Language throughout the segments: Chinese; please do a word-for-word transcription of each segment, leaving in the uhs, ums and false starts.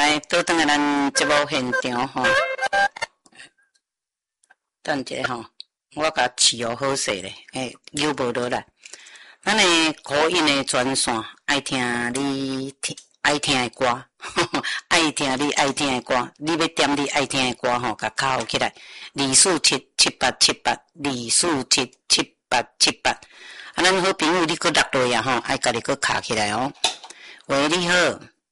来，倒转来咱节目现场吼。等一下吼，我甲饲哦好势咧，诶，又无落来。咱诶口音诶专线，爱听你听爱听诶歌，爱听你爱听诶歌，你要点你爱听诶歌吼，甲卡好起来，二四七七八七八，二四七七八七八。啊，咱好朋友你搁落落呀吼，爱家己搁卡起来哦。喂，你好。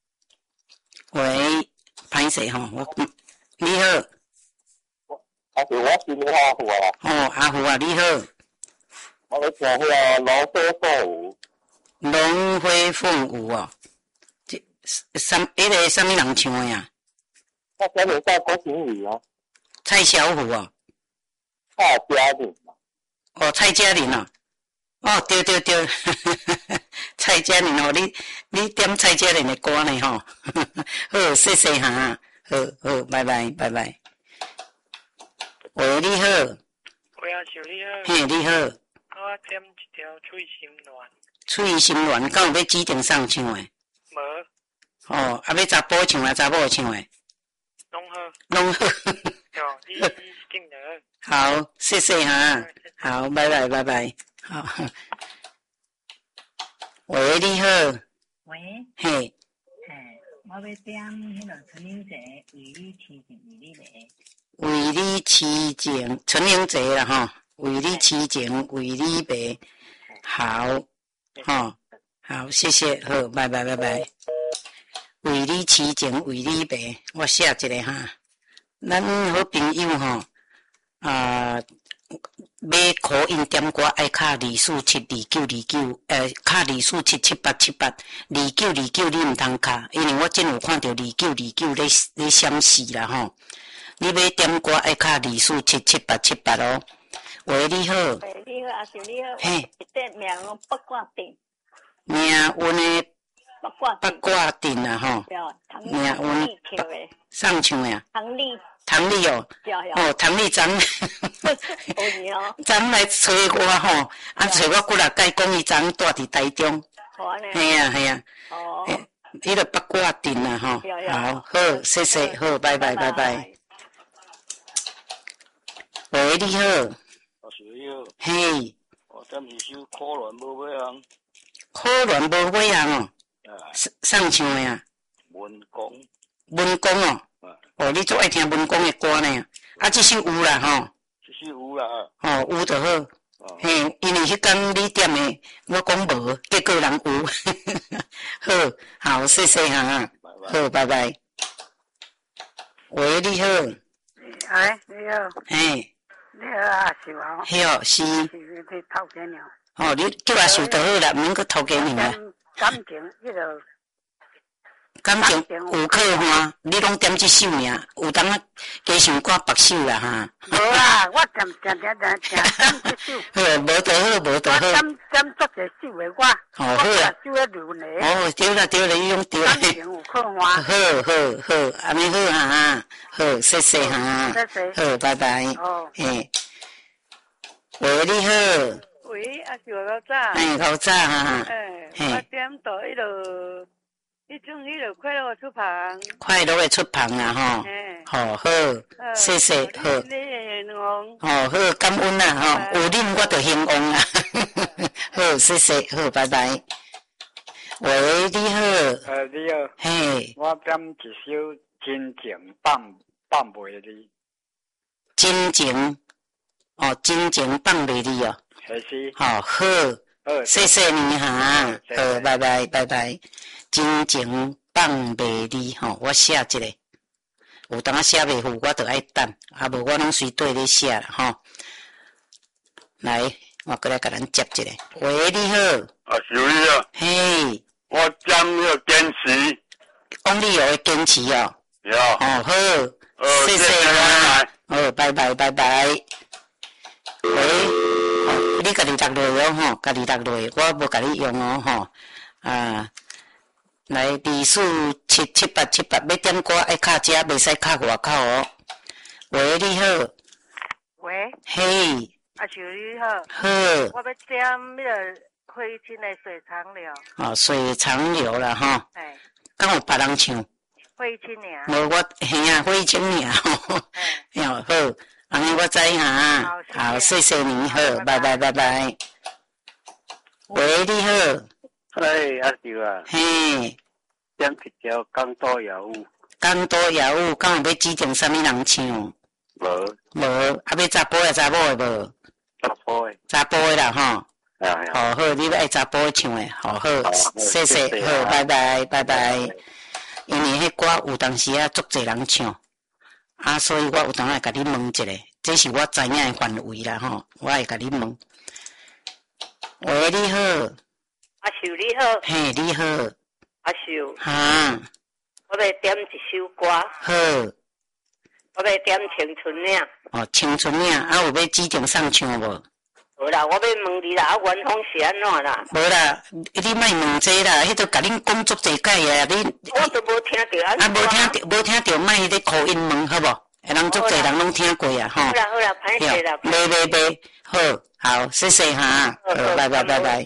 喂，歹势吼，我你好。 啊，是我是你阿虎啊。 哦，阿虎啊，你好。 我咧听迄个龙飞凤舞。 龙飞凤舞哦，这什迄个什么人唱的呀？ 我晓得在郭心宇啊。 蔡小虎哦。 蔡嘉玲。 哦，蔡嘉玲哦。哦，对对对，蔡嘉玲哦，你你点蔡嘉玲的歌呢吼？好，谢谢哈，好好，拜拜拜拜。喂，你好。 喂，阿秀你好。 嘿，你好。 我点一条翠心恋。 翠心恋，敢有要指定上唱的？ 无。 哦，啊，要查甫唱啊，查某唱的？ 拢好。 拢好。 哦，你进来。 好，谢谢哈。好，拜拜拜拜。好。喂，你好。 喂。 嘿。 嘿，我要点迄个春英节为你痴情为你来。 为你痴情，春英节啦吼，为你痴情为你白。好，吼，好，谢谢，好，拜拜拜拜。为你痴情为你白，我写一个哈。咱好朋友吼，啊、呃，要口音点歌爱卡二四七二九二九，呃，卡二四七七八七八，二九二九你毋通卡，因为我真有看到二九二九咧咧闪示啦吼。你要点歌爱卡二四七七八七八哦。喂，你好。 喂，你好，阿秀你好。 嘿。 一块名讲八卦顶。 命运的八卦八卦顶啊吼。命运上唱的啊。 唐丽。 唐丽哦。哦，唐丽昨昨来找我吼，啊找我几若解讲伊昨住伫台中。嘿啊嘿啊。哦。迄个八卦顶啊吼。好，好，谢谢，好，拜拜拜拜。喂，你好。 我是你好。 嘿。 我点一首可怜无尾行。 可怜无尾行哦。上唱的啊。 文公。 文公哦。哦，你最爱听文公的歌呢？啊，这首有啦吼。 这首有啦。 哦，有就好。哦、嘿，因为迄天你点的，我讲无，结果人有。好，好，谢谢哈。好，拜拜。喂，你好。 哎，你好。 嘿。 你好，阿秀啊。 嘿哦，是。 是你头家娘。 哦，你叫阿秀就好啦，毋免搁头家娘啊。 感情迄个。 感情有可欢，你拢点这首尔，有当啊加唱歌别首啦哈。 无啦，我点点点点点点这首。 好，无得好，无得好。 我点点做这首的我。 哦，好啦。 我首流呢。 哦，对啦对啦，你用对啦。 感情有可欢。好好好，安尼好哈，好，谢谢哈。 谢谢。 好，拜拜。 哦。 嘿。喂，你好。 喂，阿是我老早。 哎，老早哈。 哎。我点到迄落。迄种迄个快乐的出旁， 快乐的出旁啊吼，好好，谢谢好，哦好，感恩啦吼，有恁我就兴旺啦，好谢谢好，拜拜。喂，你好。 呃，你好。 嘿。 我点一首真情放放袂离。 真情，哦，真情放袂离哦。 是。 好好，谢谢你哈，好，拜拜拜拜。真情放袂离吼，我写一个，有当啊写袂赴，我就爱等，啊无我拢随对咧写啦吼。来，我过来甲咱接一个。喂，你好。 啊，是你啊。 嘿。 我点迄个坚持。 讲你有坚持哦。 有。 哦好，谢谢啦。好，拜拜拜拜。喂，哦，你家己读落哦吼，家己读落，我无甲你用哦吼，啊。来，二四七七八七八，要点歌爱卡遮，袂使卡外口哦。喂，你好。 喂。 嘿。 阿秀你好。 好。 我要点迄个灰烬的水长流。 哦，水长流啦吼。 哎。 敢有别人唱？ 慧清尔。 无我嘿啊，慧清尔，哟好，安尼我知哈。好，谢谢你，好，拜拜拜拜。喂，你好。 哎，阿舅啊。 嘿。 点一条江多药物。 江多药物，敢有要指定啥物人唱？ 无。 无，啊要查甫诶查某诶无？ 查甫诶。 查甫诶啦吼。 哎好好，你爱查甫诶唱诶，好好，谢谢，好，拜拜拜拜。因为迄歌有当时啊，足侪人唱，啊，所以我有当会甲你问一下，这是我知影诶范围啦吼，我会甲你问。喂，你好。 阿秀你好。 嘿，你好。 阿秀。 哈。 我要点一首歌。 好。 我要点《青春岭》。 哦，青春岭，啊有要指定上唱无？ 无啦，我要问你啦，啊，元丰是安怎啦？ 无啦，你莫问这啦，迄都甲恁工作侪解啊，你我都无听到安怎。啊， 无听到，无听到，莫迄个口音问好无？下人足侪人拢听过啊，吼。 好啦好啦，歹势啦。 袂袂袂，好，好，谢谢哈，好，拜拜拜拜。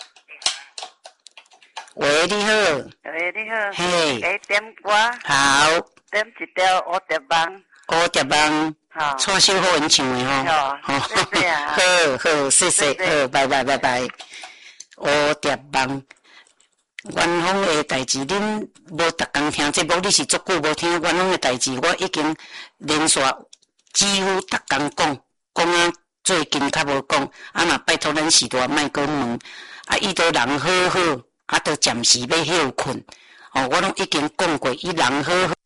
喂，你好。 喂，你好。 嘿。 诶，点歌。 好。 点一条《蝴蝶梦》。 蝴蝶梦。 好。 蔡秀好人唱的吼。 好。谢谢啊。 好好，谢谢，好，拜拜拜拜。蝴蝶梦。元丰的代志，恁无逐工听节目，你是足久无听元丰的代志，我已经连续几乎逐工讲，讲啊最近较无讲，啊嘛拜托咱时代莫讲问，啊伊都人好好，啊都暂时要休困，哦我拢已经讲过，伊人好好。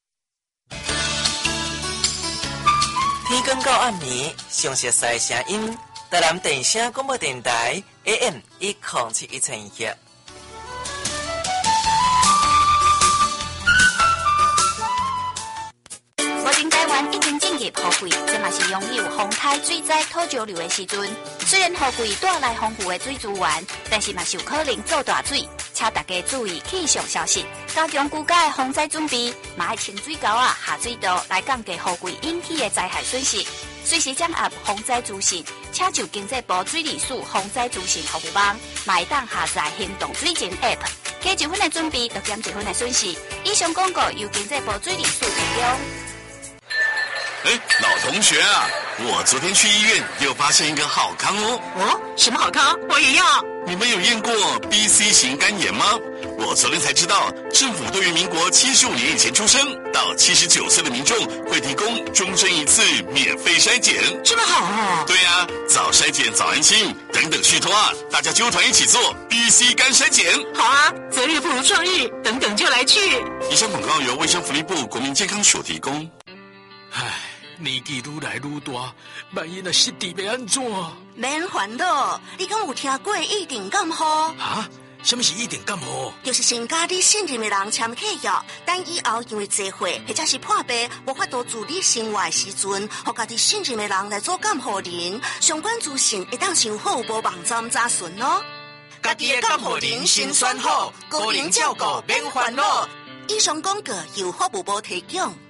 天光到暗暝，详细赛声音，台南电声广播电台 A M 一零七一千一。 目前台湾已经进入雨季，这嘛是拥有风台水灾土石流的时阵。虽然雨季带来丰富的水资源，但是嘛是有可能做大水，请大家注意气象消息，加强居家的防灾准备，嘛要清水沟啊、下水道来降低雨季引起的灾害损失。随时掌握防灾资讯，请就经济部水利署防灾资讯服务网，嘛会当下载行动水情 App， 加一分的准备，就减一分的损失。以上广告由经济部水利署提供。 哎，老同学啊，我昨天去医院又发现一个好康哦。 哦，什么好康？我也要。 你们有验过 B C 型肝炎吗？我昨天才知道，政府对于民国七十五年以前出生到七十九岁的民众会提供终身一次免费筛检。 这么好啊！ 对啊，早筛检早安心，等等续托啊，大家纠团一起做 B C 肝筛检。 好啊，择日不如撞日，等等就来去。 以上广告由卫生福利部国民健康署提供。 唉。年纪愈来愈大，万一若失智要安怎？ 免烦恼，你敢有听过一定感冒？ 啊？什么是一定感冒？ 就是先甲你信任的人签契约，等以后因为聚会或者是破病，无法度自理生活的时阵，互家己信任的人来做监护人，相关资讯会当上好无网站查询哦。 家己的监护人先选好，个人照顾免烦恼。 以上广告由服务部提供。